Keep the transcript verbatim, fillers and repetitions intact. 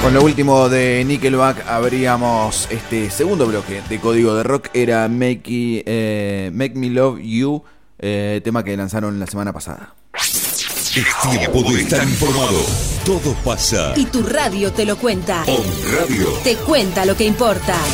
Con lo último de Nickelback abríamos este segundo bloque de Código de Rock. Era Make, eh, Make Me Love You, eh, tema que lanzaron la semana pasada. Es tiempo de estar informado. Todo pasa. Y tu radio te lo cuenta. On Radio te cuenta lo que importa.